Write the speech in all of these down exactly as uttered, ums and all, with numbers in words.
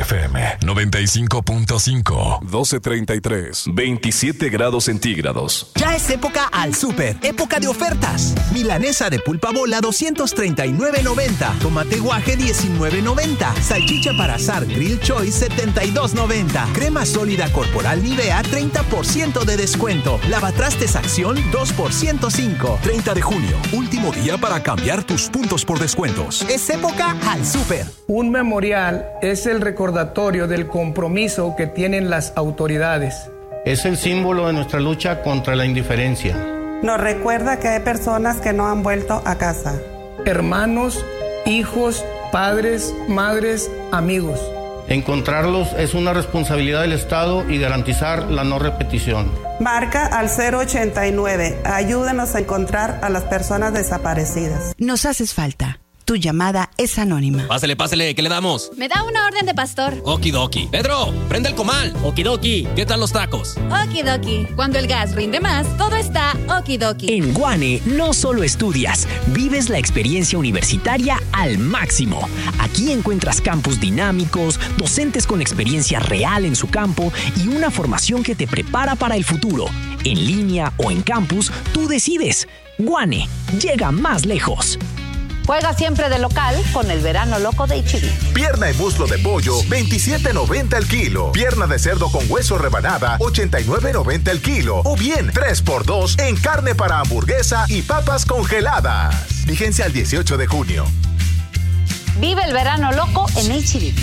F M noventa y cinco punto cinco. doce treinta y tres. veintisiete grados centígrados. Ya es época al súper. Época de ofertas. Milanesa de pulpa bola doscientos treinta y nueve noventa. Tomate guaje diecinueve noventa. Salchicha para asar Grill Choice setenta y dos noventa. Crema sólida corporal Nivea treinta por ciento de descuento. Lavatrastes Acción dos por ciento cinco. treinta de junio. Último día para cambiar tus puntos por descuentos. Es época al súper. Un memorial es el recordatorio del compromiso que tienen las autoridades. Es el símbolo de nuestra lucha contra la indiferencia. Nos recuerda que hay personas que no han vuelto a casa. Hermanos, hijos, padres, madres, amigos. Encontrarlos es una responsabilidad del Estado y garantizar la no repetición. Marca al cero ochenta y nueve. Ayúdanos a encontrar a las personas desaparecidas. Nos haces falta. Tu llamada es anónima. Pásale, pásale, ¿qué le damos? Me da una orden de pastor. Okidoki. Pedro, prende el comal. Okidoki. ¿Qué tal los tacos? Okidoki. Cuando el gas rinde más, todo está okidoki. En Guane no solo estudias, vives la experiencia universitaria al máximo. Aquí encuentras campus dinámicos, docentes con experiencia real en su campo y una formación que te prepara para el futuro. En línea o en campus, tú decides. Guane, llega más lejos. Juega siempre de local con el verano loco de H E B. Pierna y muslo de pollo, veintisiete noventa el kilo. Pierna de cerdo con hueso rebanada, ochenta y nueve noventa el kilo. O bien, tres por dos en carne para hamburguesa y papas congeladas. Vigencia al dieciocho de junio. Vive el verano loco en H E B.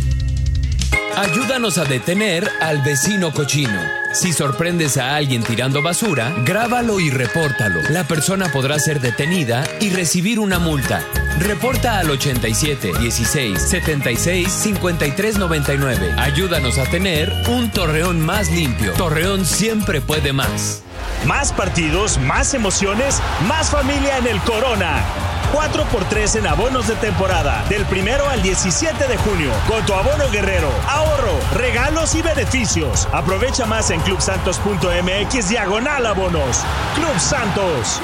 Ayúdanos a detener al vecino cochino. Si sorprendes a alguien tirando basura, grábalo y repórtalo. La persona podrá ser detenida y recibir una multa. Reporta al ochenta y siete, dieciséis, setenta y seis, cincuenta y tres noventa y nueve. Ayúdanos a tener un Torreón más limpio. Torreón siempre puede más. Más partidos, más emociones, más familia en el Corona. cuatro por tres en abonos de temporada, del primero al diecisiete de junio. Con tu abono guerrero, ahorro, regalos y beneficios. Aprovecha más en club santos punto m x diagonal abonos. Club Santos.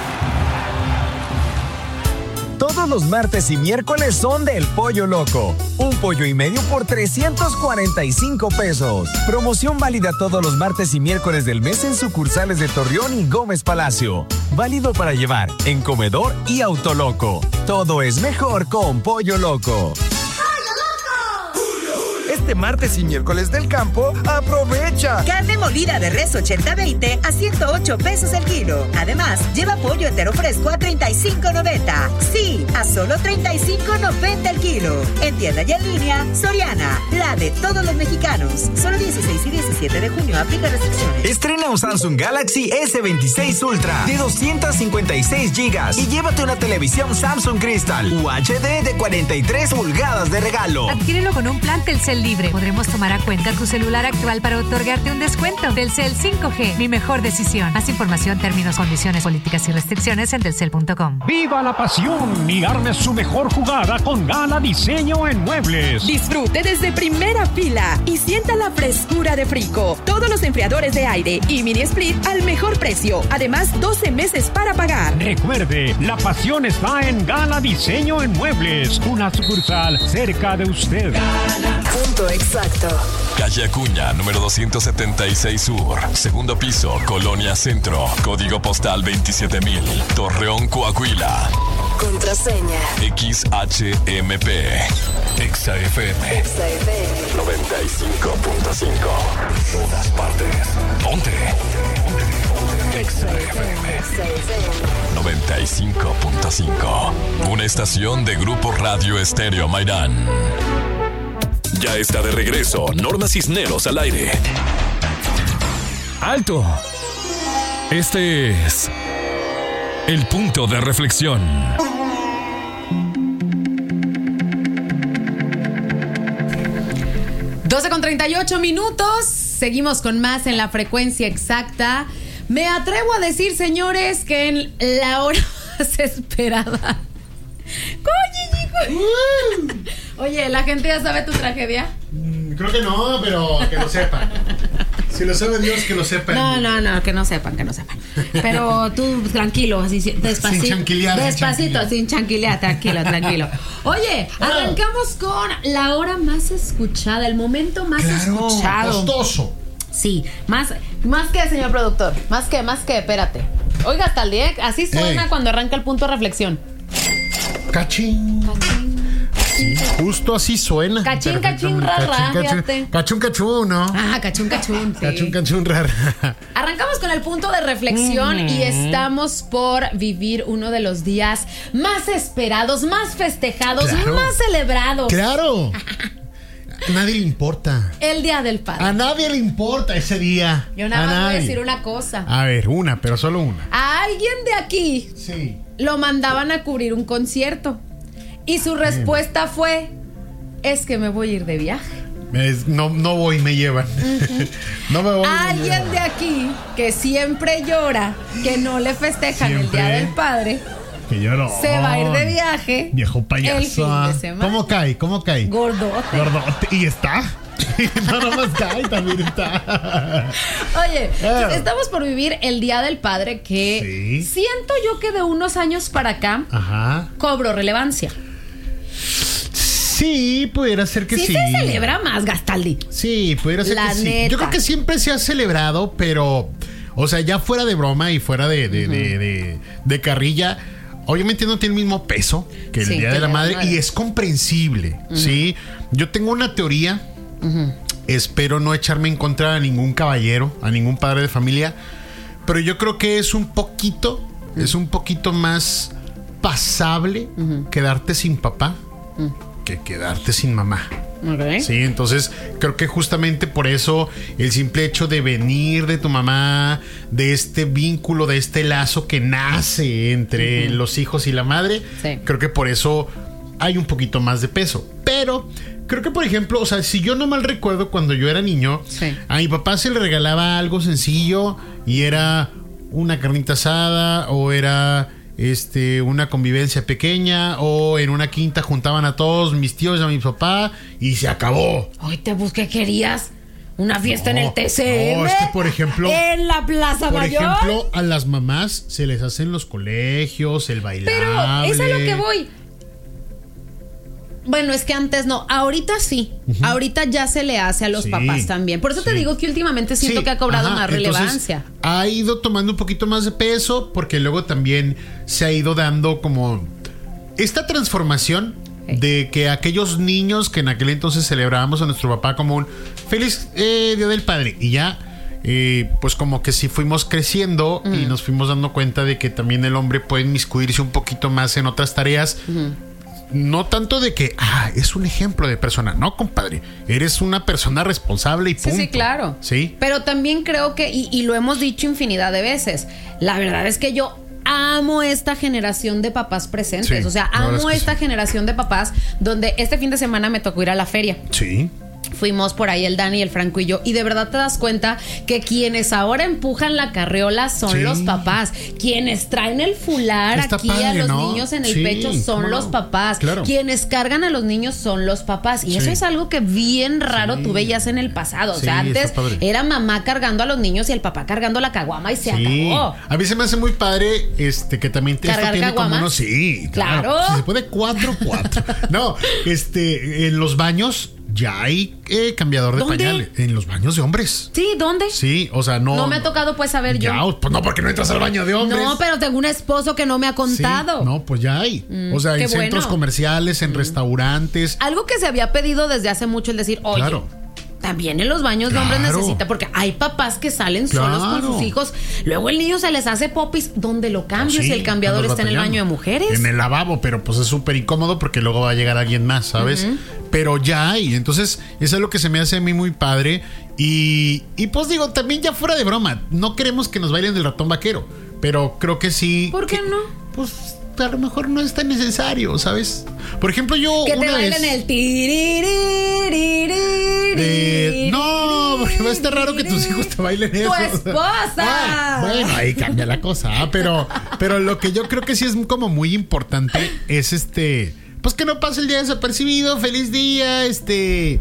Todos los martes y miércoles son del Pollo Loco. Un pollo y medio por trescientos cuarenta y cinco pesos. Promoción válida todos los martes y miércoles del mes en sucursales de Torreón y Gómez Palacio. Válido para llevar en comedor y Autoloco. Todo es mejor con Pollo Loco. Este martes y miércoles del campo, ¡aprovecha! Carne molida de res ochenta veinte a ciento ocho pesos el kilo. Además, lleva pollo entero fresco a treinta y cinco noventa. Sí, a solo treinta y cinco noventa el kilo. En tienda y en línea, Soriana, la de todos los mexicanos. Solo dieciséis y diecisiete de junio, aplica restricciones. Estrena un Samsung Galaxy S veintiséis Ultra de doscientos cincuenta y seis gigas y llévate una televisión Samsung Crystal U H D de cuarenta y tres pulgadas de regalo. Adquiérelo con un plan Telcel libre. Podremos tomar a cuenta tu celular actual para otorgarte un descuento. Telcel cinco G, mi mejor decisión. Más información, términos, condiciones, políticas y restricciones en telcel punto com. ¡Viva la pasión y arme su mejor jugada con Gala Diseño en Muebles! Disfrute desde primera fila y sienta la frescura de Frico. Todos los enfriadores de aire y mini split al mejor precio. Además, doce meses para pagar. Recuerde, la pasión está en Gala Diseño en Muebles. Una sucursal cerca de usted. Gala. Punto exacto. Calle Acuña, número doscientos setenta y seis Sur. Segundo piso, Colonia Centro. Código postal veintisiete mil. Torreón, Coahuila. Contraseña X H M P. Exa F M. Exa F M noventa y cinco punto cinco. En todas partes. Ponte. Exa F M noventa y cinco punto cinco. Una estación de Grupo Radio Estéreo Mairán. Ya está de regreso Norma Cisneros al aire. ¡Alto! Este es el punto de reflexión. doce con treinta y ocho minutos. Seguimos con más en la frecuencia exacta. Me atrevo a decir, señores, que en la hora más esperada. Oye, ¿la gente ya sabe tu tragedia? Mm, creo que no, pero que lo sepa. Si lo sabe Dios, que lo sepan. No, no, no, que no sepan, que no sepan. Pero tú, tranquilo, así, despacito. Sin chanquilear. Despacito, sin chanquilear, tranquilo, tranquilo. Oye, arrancamos con la hora más escuchada, el momento más claro, escuchado. Costoso. Sí, más, más que, señor productor, más que, más que, espérate. Oiga, hasta el día, así suena Ey. cuando arranca el punto de reflexión. Cachín. Cachín. Sí, justo así suena. Cachín, cachín, rara, fíjate. Cachún, cachún, ¿no? Ah, cachún, cachún, sí. Cachún, cachún, rara. Arrancamos con el punto de reflexión mm-hmm. y estamos por vivir uno de los días más esperados, más festejados, claro. más celebrados. ¡Claro! A nadie le importa. El Día del Padre. A nadie le importa ese día. Yo nada a más nadie. voy a decir una cosa. A ver, una, pero solo una. A alguien de aquí sí. lo mandaban a cubrir un concierto. Y su respuesta fue: es que me voy a ir de viaje. Es, no, no voy, me llevan. Uh-huh. No me voy. Alguien de aquí que siempre llora, que no le festejan siempre. El Día del Padre. Que yo no. Se va a ir de viaje. Viejo payaso. El fin de semana. ¿Cómo cae? ¿Cómo cae? Gordote. Gordote. ¿Y está? No, no más cae, también está. Oye, eh. estamos por vivir el Día del Padre que sí. siento yo que de unos años para acá Ajá. cobró relevancia. Sí, pudiera ser que sí. Sí se celebra más, Gastaldi. Sí, pudiera ser La que neta. sí. Yo creo que siempre se ha celebrado, pero, o sea, ya fuera de broma y fuera de, de, uh-huh. de, de, de carrilla, obviamente no tiene el mismo peso que el sí, Día que de la Madre, madre y es comprensible, uh-huh. ¿sí? Yo tengo una teoría, uh-huh. espero no echarme en contra a ningún caballero, a ningún padre de familia, pero yo creo que es un poquito, uh-huh. es un poquito más pasable uh-huh. quedarte sin papá uh-huh. que quedarte sin mamá. Okay. Sí, entonces creo que justamente por eso el simple hecho de venir de tu mamá, de este vínculo, de este lazo que nace entre uh-huh. los hijos y la madre, sí. creo que por eso hay un poquito más de peso. Pero creo que, por ejemplo, o sea, si yo no mal recuerdo, cuando yo era niño, sí. a mi papá se le regalaba algo sencillo y era una carnita asada o era este una convivencia pequeña o en una quinta juntaban a todos mis tíos y a mi papá y se acabó. Ay, te busqué, querías una fiesta no, en el T C M. No, es que por ejemplo en la Plaza por Mayor. Por ejemplo, a las mamás se les hacen los colegios, el bailable. Pero es a lo que voy. Bueno, es que antes no, ahorita sí. Uh-huh. Ahorita ya se le hace a los sí, papás también. Por eso sí. te digo que últimamente siento sí. que ha cobrado Ajá. más relevancia. Entonces, ha ido tomando un poquito más de peso porque luego también se ha ido dando como esta transformación okay. de que aquellos niños que en aquel entonces celebrábamos a nuestro papá como un feliz eh, Día del Padre y ya eh, pues como que sí fuimos creciendo uh-huh. y nos fuimos dando cuenta de que también el hombre puede inmiscuirse un poquito más en otras tareas. Uh-huh. No tanto de que, ah, es un ejemplo de persona. No, compadre, eres una persona responsable y punto. Sí, sí, claro. Sí. Pero también creo que, y, y lo hemos dicho infinidad de veces, la verdad es que yo amo esta generación de papás presentes. Sí, o sea, amo esta sí. generación de papás donde este fin de semana me tocó ir a la feria. Sí. Fuimos por ahí el Dani, el Franco y yo, y de verdad te das cuenta que quienes ahora empujan la carriola son sí. los papás. Quienes traen el fular Está aquí padre, a los ¿no? niños en el sí, pecho son los no? papás. Claro. Quienes cargan a los niños son los papás. Y sí. eso es algo que bien raro sí. tú veías en el pasado. O sí, sea, antes era mamá cargando a los niños y el papá cargando la caguama y se sí. acabó. A mí se me hace muy padre este que también te, esto tiene como unos sí, claro. claro. Si se puede cuatro, cuatro. No, este, en los baños ya hay eh, cambiador de ¿Dónde? pañales en los baños de hombres. Sí, ¿dónde? Sí, o sea, no. No me ha tocado pues saber ya, yo. Pues no, porque no entras al baño de hombres. No, pero tengo un esposo que no me ha contado. Sí, no, pues ya hay. Mm, o sea, en centros bueno. comerciales, en mm. restaurantes. Algo que se había pedido desde hace mucho, el decir, oye, claro. también en los baños claro. de hombres necesita, porque hay papás que salen claro. solos con sus hijos. Luego el niño se les hace popis. ¿Dónde lo cambio? No, sí, si el cambiador está en el baño de mujeres. En el lavabo, pero pues es súper incómodo porque luego va a llegar alguien más, ¿sabes? Uh-huh. Pero ya hay. Entonces, eso es lo que se me hace a mí muy padre. Y, y pues digo, también ya fuera de broma, no queremos que nos bailen del ratón vaquero, pero creo que sí. ¿Por qué que, no? Pues a lo mejor no es tan necesario, ¿sabes? Por ejemplo, yo que una te bailen vez, el tiriririririri. Eh, no, porque va a estar raro que tus hijos te bailen eso. ¡Tu esposa! Ah, bueno, ahí cambia la cosa, ¿ah? pero, pero lo que yo creo que sí es como muy importante es este, pues que no pase el día desapercibido, feliz día, este,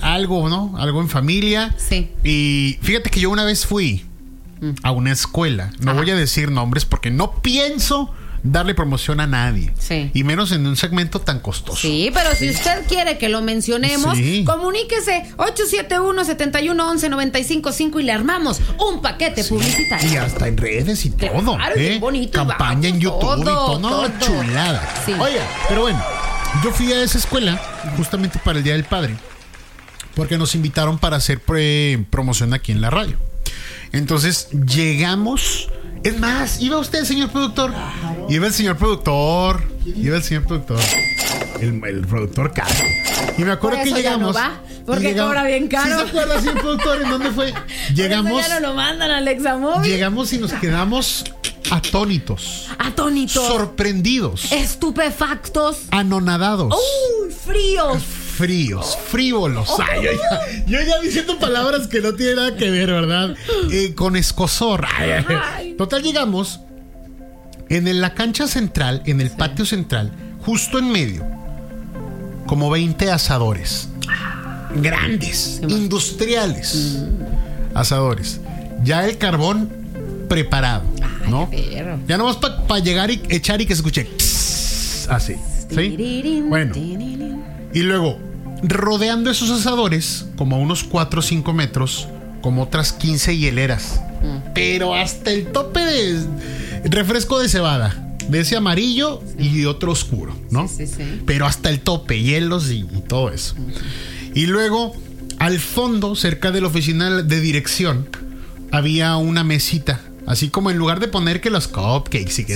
algo, ¿no? Algo en familia. Sí. Y fíjate que yo una vez fui mm. a una escuela. No Ajá. voy a decir nombres porque no pienso darle promoción a nadie. Sí. Y menos en un segmento tan costoso. Sí, pero si usted quiere que lo mencionemos, sí. comuníquese ocho siete uno, siete uno uno, nueve cinco cinco y le armamos un paquete sí. publicitario. Y hasta en redes y todo. Claro, ¿eh? bien bonito. Campaña en YouTube todo, y todo. No, todo. Chulada. Sí. Oye, pero bueno, yo fui a esa escuela justamente para el Día del Padre. Porque nos invitaron para hacer pre- promoción aquí en la radio. Entonces llegamos. Es más, iba usted, señor productor. Iba el señor productor. Iba el señor productor. El, el productor caro. Y me acuerdo que llegamos. Ya no va, porque llegamos, cobra bien caro. ¿Sí se acuerda, señor productor? ¿En dónde fue? Llegamos. Por eso ya no lo mandan al Examóvil. Llegamos y nos quedamos atónitos. Atónitos. Sorprendidos. Estupefactos. Anonadados. ¡Uy! Fríos. Fríos, frívolos. Oh. Ay, yo, ya, yo ya diciendo palabras que no tienen nada que ver, ¿verdad? Eh, con escozor. Ay, ay. Ay. Total, llegamos en la cancha central, en el sí. patio central, justo en medio, como veinte asadores. Grandes, sí, industriales. Mm. Asadores. Ya el carbón preparado, ¿no? Ay, ya nomás para pa llegar y echar y que se escuche pss, así. ¿Sí? Bueno. Y luego, rodeando esos asadores, como a unos cuatro o cinco metros, como otras quince hieleras. Mm. Pero hasta el tope de refresco de cebada, de ese amarillo sí. y otro oscuro, ¿no? Sí, sí, sí. Pero hasta el tope, hielos y, y todo eso. Mm. Y luego, al fondo, cerca de la oficina de dirección, había una mesita. Así como en lugar de poner que los cupcakes y que